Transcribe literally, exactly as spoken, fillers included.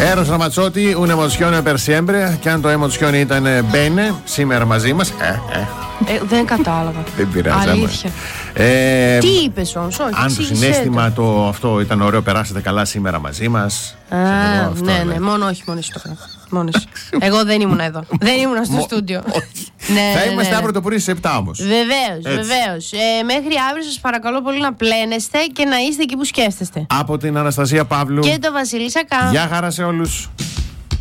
Έρος Ραματσότη, una emozione per sempre. Και αν το emozione ήταν bene, σήμερα μαζί μας. Ε, ε. Ε, δεν κατάλαβα. Δεν πειράζει. Αλήθεια. Ε, Τι είπες όμως, όχι. αν το συναίσθημα το, αυτό ήταν ωραίο, περάσατε καλά σήμερα μαζί μας. Α, ναι, ναι, μόνο όχι, μόνο εσύ το γράφω. Μόνος. Εγώ δεν ήμουν εδώ. Δεν ήμουν στο στούντιο. Ναι, θα είμαστε ναι, αύριο το πρωί στις επτά όμως. Βεβαίως, βεβαίως. Ε, μέχρι αύριο σας παρακαλώ πολύ να πλένεστε και να είστε εκεί που σκέφτεστε. Από την Αναστασία Παύλου και το Βασίλη Σακά. Γεια χαρά σε όλους.